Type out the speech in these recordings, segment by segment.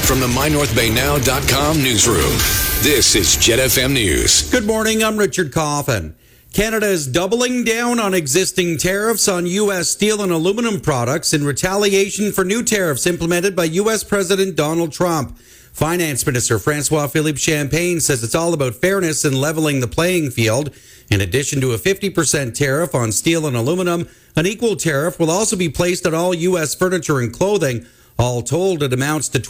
From the MyNorthBayNow.com newsroom, this is Jet FM News. Good morning, I'm Richard Coffin. Canada is doubling down on existing tariffs on U.S. steel and aluminum products in retaliation for new tariffs implemented by U.S. President Donald Trump. Finance Minister François-Philippe Champagne says it's all about fairness and leveling the playing field. In addition to a 50% tariff on steel and aluminum, an equal tariff will also be placed on all U.S. furniture and clothing. All told, it amounts to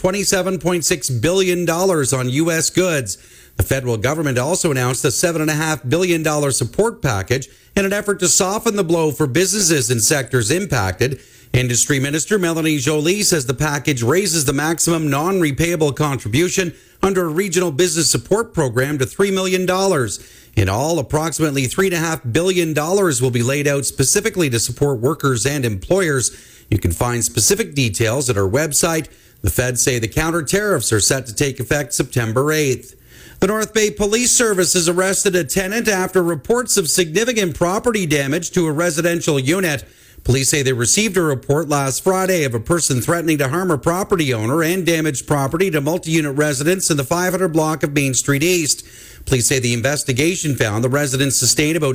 $27.6 billion on U.S. goods. The federal government also announced a $7.5 billion support package in an effort to soften the blow for businesses in sectors impacted. Industry Minister Melanie Joly says the package raises the maximum non-repayable contribution under a regional business support program to $3 million. In all, approximately $3.5 billion will be laid out specifically to support workers and employers. You can find specific details at our website. The feds say the counter tariffs are set to take effect September 8th. The North Bay Police Service has arrested a tenant after reports of significant property damage to a residential unit. Police say they received a report last Friday of a person threatening to harm a property owner and damage property to multi-unit residents in the 500 block of Main Street East. Police say the investigation found the residents sustained about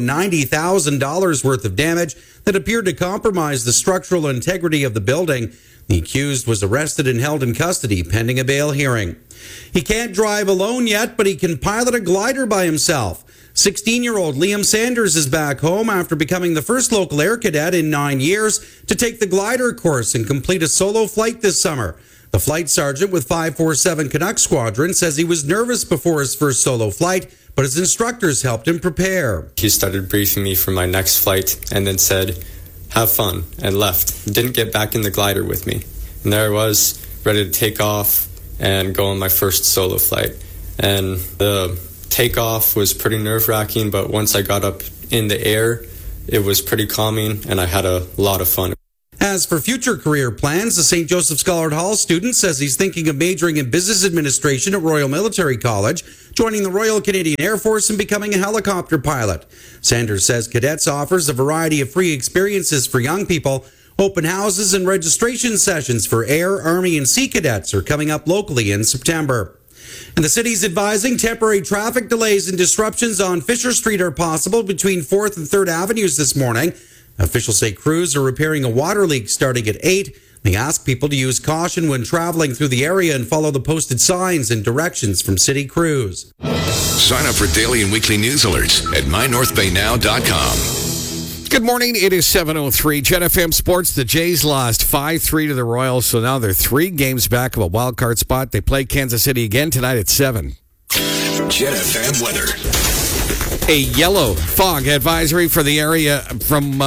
$90,000 worth of damage that appeared to compromise the structural integrity of the building. The accused was arrested and held in custody pending a bail hearing. He can't drive alone yet, but he can pilot a glider by himself. 16-year-old Liam Sanders is back home after becoming the first local air cadet in 9 years to take the glider course and complete a solo flight this summer. The flight sergeant with 547 Canuck Squadron says he was nervous before his first solo flight, but his instructors helped him prepare. He started briefing me for my next flight and then said, "Have fun," and left. Didn't get back in the glider with me. And there I was, ready to take off and go on my first solo flight. And the takeoff was pretty nerve-wracking, but once I got up in the air, it was pretty calming, and I had a lot of fun. As for future career plans, the St. Joseph Scholar Hall student says he's thinking of majoring in business administration at Royal Military College, joining the Royal Canadian Air Force and becoming a helicopter pilot. Sanders says cadets offers a variety of free experiences for young people. Open houses and registration sessions for Air, Army, and Sea cadets are coming up locally in September. And the city's advising temporary traffic delays and disruptions on Fisher Street are possible between 4th and 3rd Avenues this morning. Officials say crews are repairing a water leak starting at 8. They ask people to use caution when traveling through the area and follow the posted signs and directions from city crews. Sign up for daily and weekly news alerts at MyNorthBayNow.com. Good morning. It is 7:03. Jet FM Sports. The Jays lost 5-3 to the Royals, so now they're 3 games back of a wild card spot. They play Kansas City again tonight at 7. Jet FM weather. A yellow fog advisory for the area from,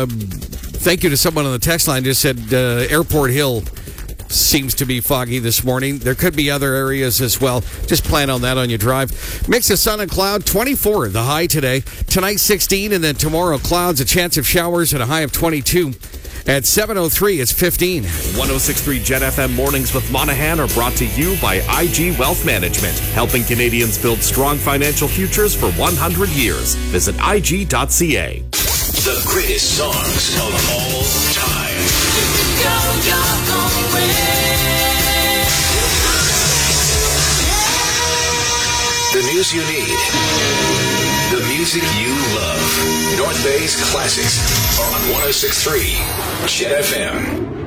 thank you to someone on the text line, just said Airport Hill seems to be foggy this morning. There could be other areas as well. Just plan on that on your drive. Mix of sun and cloud, 24 the high today. Tonight 16, and then tomorrow clouds, a chance of showers at a high of 22. At 7:03, it's 15. 106.3 Jet FM Mornings with Monahan are brought to you by IG Wealth Management, helping Canadians build strong financial futures for 100 years. Visit IG.ca. The greatest songs of all time. The news you need. The music you love. North Bay's classics on 106.3 Jet FM.